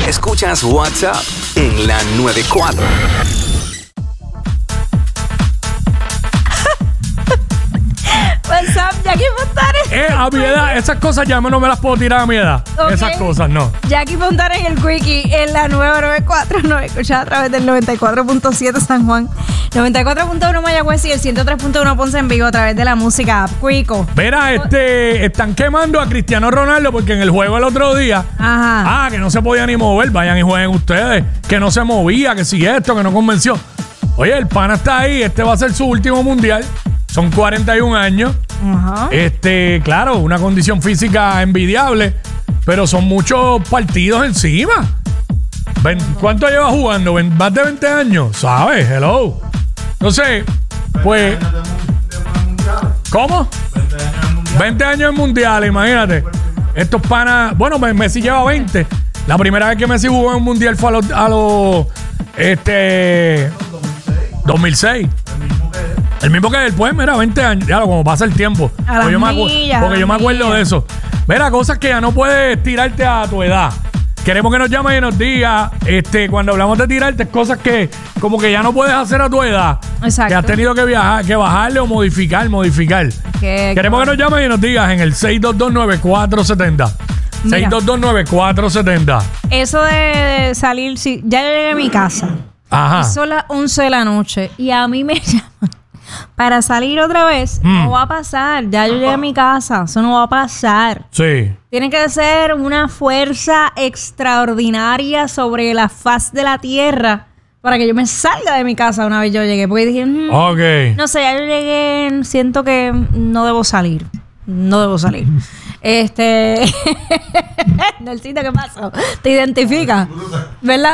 Escuchas WhatsApp en la 94. WhatsApp, Jackie Fontanes. A mi edad, esas cosas ya no me las puedo tirar a mi edad. Okay. Esas cosas no. Jackie Fontanes en el Quickie en la nueva 94. Nos escucha a través del 94.7 San Juan, 94.1 Mayagüez y el 103.1 Ponce en vivo a través de la música app. Quico. Mira, están quemando a Cristiano Ronaldo porque en el juego el otro día, que no se podía ni mover. Vayan y jueguen ustedes. Que no se movía, que si esto, que no convenció. Oye, el pana está ahí. Este va a ser su último mundial. Son 41 años. Ajá. Claro, una condición física envidiable, pero son muchos partidos encima. ¿Cuánto lleva jugando? Más de 20 años, ¿sabes? Hello. Entonces, pues... ¿Cómo? 20 años en mundiales, imagínate. Estos panas... Bueno, Messi lleva 20. La primera vez que Messi jugó en un mundial fue a los 2006. El mismo que después, mira, 20 años. Ya, como pasa el tiempo. Porque yo me acuerdo de eso. Mira, cosas que ya no puedes tirarte a tu edad. Queremos que nos llames y nos digas, cuando hablamos de tirarte, cosas que como que ya no puedes hacer a tu edad. Exacto. Que has tenido que bajarle o modificar. Queremos que nos llames y nos digas en el 6229470. 6229470. Eso de salir, ya yo llegué a mi casa. Ajá. Son las 11 de la noche y a mí me llaman para salir otra vez. No va a pasar. Ya yo llegué a mi casa. Eso no va a pasar. Sí. Tiene que ser una fuerza extraordinaria sobre la faz de la tierra para que yo me salga de mi casa una vez yo llegué. Porque dije, ok. No sé, ya yo llegué, siento que no debo salir. Nelsito, ¿qué pasó? ¿Te identifica? ¿Verdad?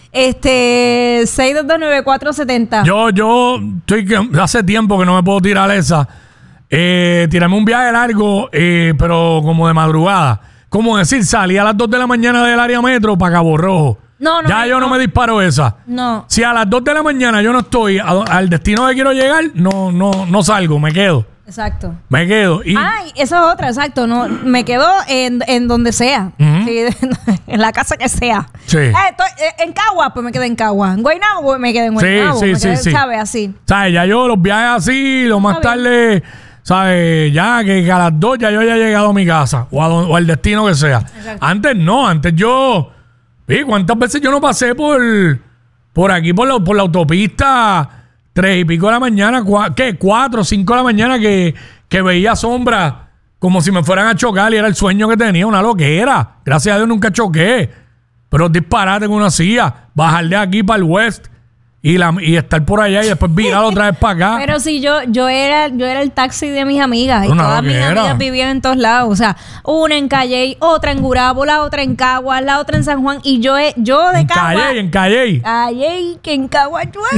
6229470. Yo estoy hace tiempo que no me puedo tirar esa. Tirarme un viaje largo, pero como de madrugada. Como decir, salí a las 2 de la mañana del área metro para Cabo Rojo. No, yo no me disparo esa. No. Si a las 2 de la mañana yo no estoy al destino que quiero llegar, no salgo, me quedo. Exacto. Me quedo. Ay, esa es otra, exacto. No, me quedo en donde sea. Sí, en la casa que sea. Sí. Estoy en Cagua, pues me quedo en Cagua. En Guaynabo, pues me quedo en Guaynabo. Sí. ¿Sabes? Así. ¿Sabes? Ya yo los viajes así, lo más tarde, ¿sabes? Ya que a las 2 ya yo haya llegado a mi casa o al destino que sea. Exacto. Antes no, antes ¿cuántas veces yo no pasé por aquí, por la autopista? 3 y pico de la mañana, 4 o 5 de la mañana que veía sombras como si me fueran a chocar y era el sueño que tenía, una loquera. Gracias a Dios nunca choqué. Pero disparate que uno hacía, bajar de aquí para el west y estar por allá y después virar otra vez para acá. Pero si yo era el taxi de mis amigas y todas mis amigas vivían en todos lados. O sea, una en Calley, otra en Gurabo, la otra en Caguas, la otra en San Juan y yo de Caguas. En Calley. Calley, que en Caguas llueve.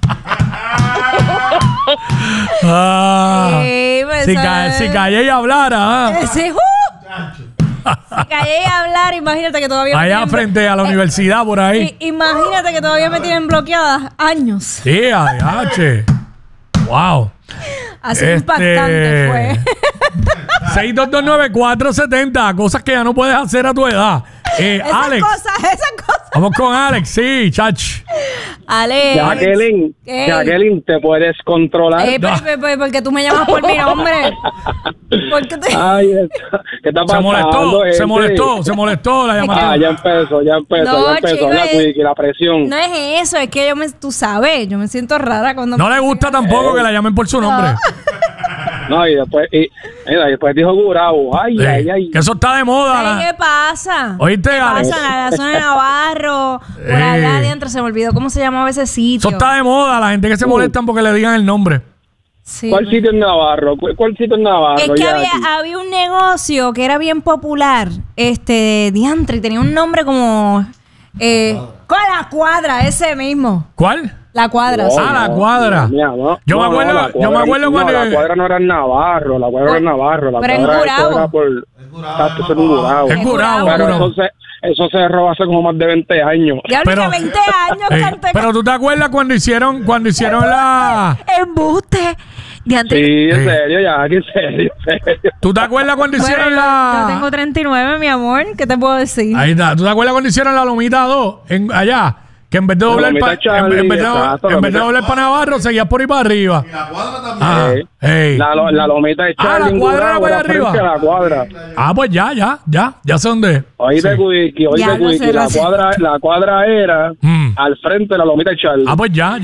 Si Calley hablara. Si Calley hablar, imagínate que todavía allá frente a la universidad por ahí. Imagínate que todavía me tienen bloqueadas años. Sí, adiache. Wow. Así impactante fue. 6229470, cosas que ya no puedes hacer a tu edad. Alex. Esas cosas. Vamos con Alex, sí, chach. Alex. Jacqueline, ¿te puedes controlar? Porque tú me llamas por mi nombre. Ay, ¿qué está pasando? Se molestó la llamada. Ya empezó la presión. No es eso, es que tú sabes, yo me siento rara cuando... No le gusta tampoco que la llamen por su nombre. No, y después dijo Gurabo. Ay. Que eso está de moda. ¿Qué pasa? ¿Oíste, Alex? ¿Qué pasa? La zona de Navarro, por allá adentro, se me olvidó cómo se llamaba ese sitio. Eso está de moda, la gente que se molestan porque le digan el nombre. Sí. ¿Cuál sitio en Navarro? Es que había un negocio que era bien popular, diantre, y tenía un nombre como... con la cuadra, ese mismo. ¿Cuál? La cuadra. La cuadra. Yo me acuerdo cuando... La cuadra no era en Navarro, la cuadra era en Navarro. Pero en Gurabo. En Gurabo. Pero eso se cerró hace como más de 20 años. Ya pero 20 años. Pero tú te acuerdas cuando hicieron la... Embuste. Diantre. Sí, en serio, ya, que en serio, en serio. ¿Tú te acuerdas cuando Bueno, hicieron yo la... tengo 39, mi amor. ¿Qué te puedo decir? Ahí está. ¿Tú te acuerdas cuando hicieron la Lomita 2 allá? Que en vez de doblar Lomita Charlie, en vez de exacto, doblar para Navarro, seguías por ahí para arriba. Y la cuadra también. Ah, ey. La lomita de Ah, Charlie. la cuadra en para allá frente arriba. a la cuadra. Ah, pues ya sé dónde es. Oíste, Sí. Wiki, Ya lo sé, lo sé. la cuadra era Mm. al frente de la lomita de Charlie. Ah, pues ya.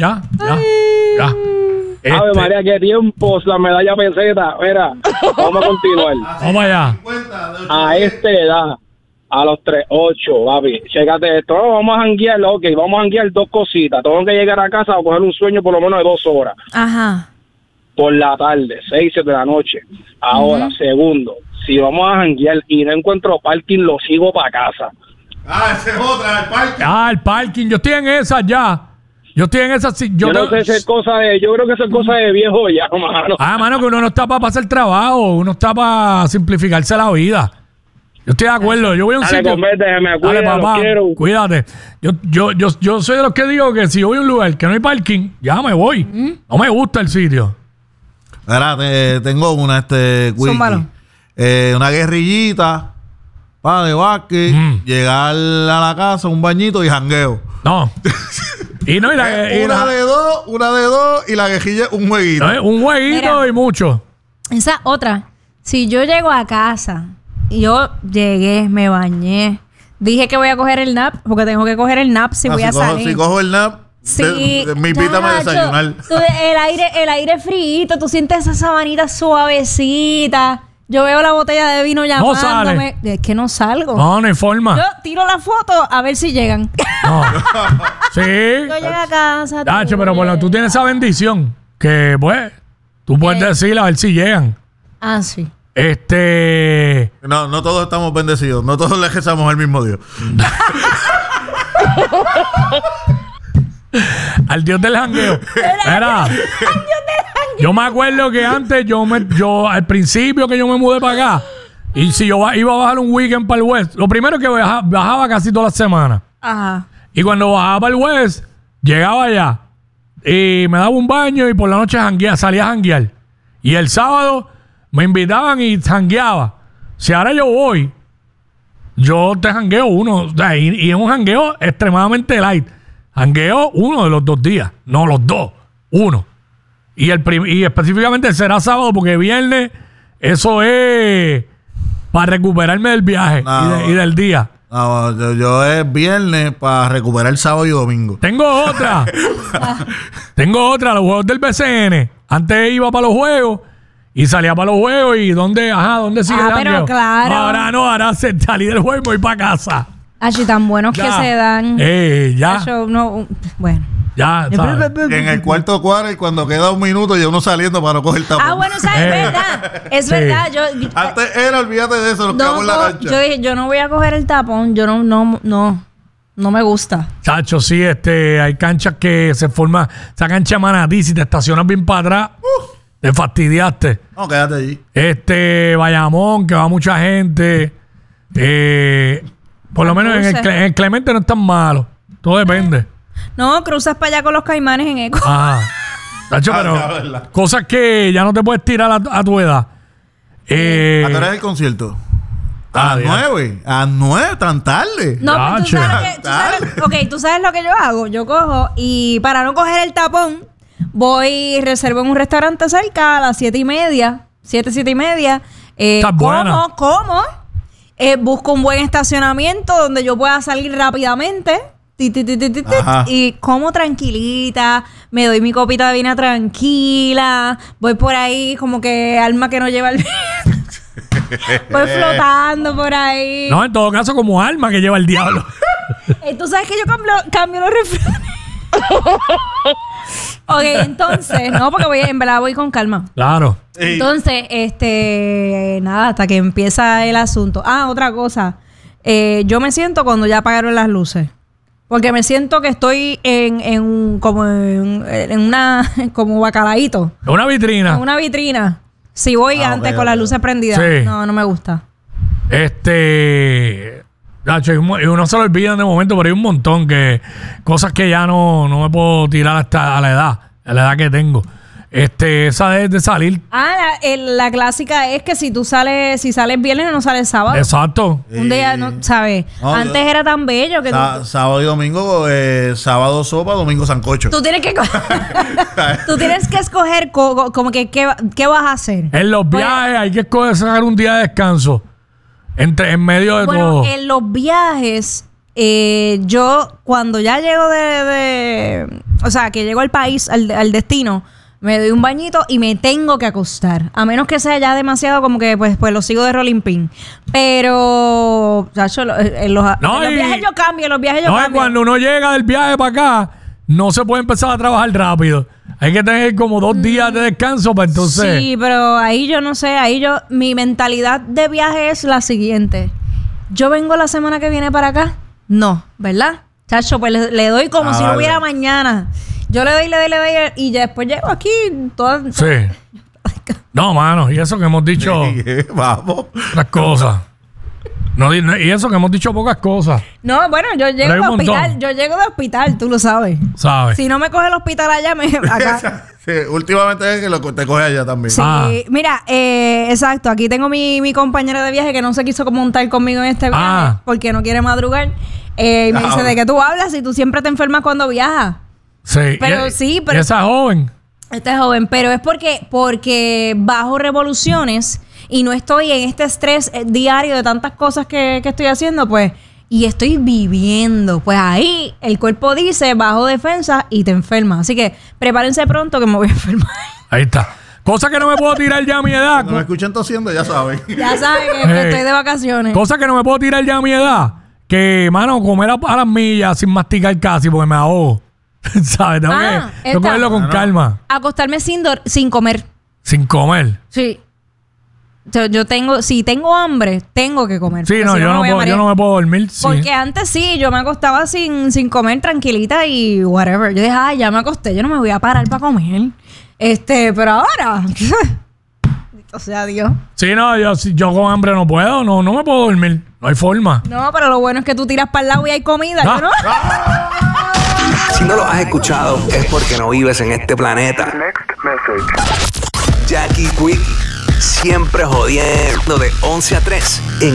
Ave Este, María, qué tiempos, la medalla peseta. Mira, vamos a continuar. Vamos allá. 50 de 8. A esta edad, a los 3-8, papi, chécate esto. No, vamos a janguear, ok, vamos a janguear dos cositas. Tengo que llegar a casa a coger un sueño por lo menos de 2 horas. Ajá. Por la tarde, 6, 7 de la noche. Ahora, segundo, si vamos a janguear y no encuentro parking, lo sigo para casa. Ah, esa es otra, el parque. Ah, el parking. Yo estoy en esa ya. Yo estoy en esa. Sí, Yo no sé si es cosa de, yo creo que eso es cosa de viejo ya, mano. Ah, mano, que uno no está para pasar trabajo. Uno está para simplificarse la vida. Yo estoy de acuerdo. Yo voy a un Dale, sitio. convérteme, Dale, cuida, papá, los quiero. cuídate. Yo soy de los que digo que si yo voy a un lugar que no hay parking, ya me voy. No me gusta el sitio. Ahora, tengo una, Wiki. Zúmbalo. Una guerrillita, de básquet, llegar a la casa, un bañito y jangueo. No. Y no, y una de dos, y la guerrilla un jueguito. no, un jueguito Mira. y mucho. Esa otra. Si yo llego a casa, yo llegué, me bañé, dije que voy a coger el nap, porque tengo que coger el nap si voy a salir. Si cojo el nap, Sí, me invitan a chacho, desayunar. El aire frío, tú sientes esa sabanita suavecita. Yo veo la botella de vino llamándome. sale. Es que no salgo. No hay forma. Yo tiro la foto a ver si llegan. No. Sí. Yo llego a casa. Tacho, pero bueno, tú tienes esa bendición que, pues, tú puedes decir a ver si llegan. Ah, sí. No todos estamos bendecidos. No todos le rezamos al mismo Dios. Al Dios del jangueo. Era. Yo me acuerdo que antes yo al principio que yo me mudé para acá, y si yo iba a bajar un weekend para el West, lo primero es que bajaba casi todas las semanas. Ajá. Y cuando bajaba para el West, llegaba allá y me daba un baño y por la noche salía a janguear. Y el sábado me invitaban y jangueaba. Si ahora yo voy, yo te jangueo uno, o sea, y es un jangueo extremadamente light. Jangueo uno de los 2 días, no los 2, uno. Y específicamente será sábado porque viernes, eso es para recuperarme del viaje y del día. No, yo es viernes para recuperar el sábado y domingo. Tengo otra, los juegos del BCN. Antes iba para los juegos y salía para los juegos y ¿dónde sigue el pero jangueo? claro. Ahora salí del juego y me voy para casa. Así tan buenos que se dan. Ya, Bueno. ya, ¿sabes? Y en el cuarto cuadro, y cuando queda 1 minuto, ya uno saliendo para no coger tapón. Ah, bueno, ¿sabes? Es verdad. Es Sí. verdad. Antes era, olvídate de eso, nos quedamos en la cancha. Yo dije, yo no voy a coger el tapón. Yo no me gusta. Chacho, sí, hay canchas que se forma, esa cancha Manatí, si te estacionas bien para atrás, te fastidiaste. No, quédate allí. Bayamón, que va mucha gente. Por lo menos en el Clemente no es tan malo. Todo depende. No, cruzas para allá con los caimanes en eco. Ajá. Chacho, pero verdad. cosas que ya no te puedes tirar a tu edad. ¿A qué hora es el concierto? A las 9. A las 9, tan tarde. No, pero tú Chacho. sabes tú sabes lo que yo hago. Yo cojo y para no coger el tapón, voy y reservo en un restaurante cerca a las 7:30. 7:30. Estás buena. Como. Busco un buen estacionamiento donde yo pueda salir rápidamente. Ajá. Y como tranquilita, me doy mi copita de vino tranquila, voy por ahí como que alma que no lleva el voy flotando por ahí. No, en todo caso, como alma que lleva el diablo. Tú sabes que yo cambio los refranes. Ok, entonces, no, porque en verdad voy con calma. Claro. Entonces, nada, hasta que empieza el asunto. Ah, otra cosa. Yo me siento cuando ya apagaron las luces. Porque me siento que estoy como una, como bacalaíto. Una vitrina. En una vitrina. Si voy antes con las luces prendidas. Sí. No me gusta. Nacho, y uno se lo olvidan de momento, pero hay un montón que cosas que ya no me puedo tirar hasta a la edad que tengo. esa de salir. La clásica es que si sales viernes no sales sábado. Exacto. Un día, no, ¿sabes? No, Antes era tan bello que sábado y domingo, sábado sopa, domingo sancocho. tú tienes que escoger como que qué vas a hacer. En los viajes hay que sacar un día de descanso. En medio de todo. En los viajes, yo cuando ya llego o sea, que llego al país, al destino, me doy un bañito y me tengo que acostar. A menos que sea ya demasiado como que pues lo sigo de rolling pin. Pero, chacho, en los viajes yo cambio, Cuando uno llega del viaje para acá, no se puede empezar a trabajar rápido. Hay que tener como 2 días de descanso para entonces... Sí, pero ahí yo no sé, mi mentalidad de viaje es la siguiente. ¿Yo vengo la semana que viene para acá? No, ¿verdad? Chacho, pues le doy como si no hubiera mañana. Yo le doy y ya después llego aquí toda... Sí. No, mano, y eso que hemos dicho... Vamos. Las cosas. Y eso que hemos dicho pocas cosas. No, bueno, yo llego de hospital. Yo llego de hospital, tú lo sabes. ¿Sabes? Si no me coge el hospital allá, acá. Sí, últimamente es que te coge allá también. Sí, mira, exacto. Aquí tengo mi compañera de viaje que no se quiso montar conmigo en este viaje porque no quiere madrugar. Y me dice, ¿de qué tú hablas si tú siempre te enfermas cuando viajas? Sí. Pero ¿Y esa joven? Esta es joven, pero es porque bajo revoluciones y no estoy en este estrés diario de tantas cosas que estoy haciendo, pues, y estoy viviendo. Pues ahí el cuerpo dice bajo defensa y te enfermas. Así que prepárense pronto que me voy a enfermar. Ahí está. Cosa que no me puedo tirar ya a mi edad. Cuando me escuchan tosiendo, ya saben. Ya saben que estoy de vacaciones. Cosa que no me puedo tirar ya a mi edad. Que, mano, comer a las millas sin masticar casi porque me ahogo. ¿Sabes? Tengo que cogerlo con calma. Acostarme sin comer. Sin comer. Sí. Si tengo hambre, tengo que comer. Sí, no, yo no me puedo dormir. Porque antes sí, yo me acostaba sin comer tranquilita y whatever. Yo dije, ya me acosté, yo no me voy a parar para comer. Pero ahora, o sea, Dios. Sí, no, yo con hambre no puedo, no me puedo dormir. No hay forma. No, pero lo bueno es que tú tiras para el lado y hay comida, ¿yo no? Si no lo has escuchado, es porque no vives en este planeta. Jackie Quickie, siempre jodiendo de 11 a 3 en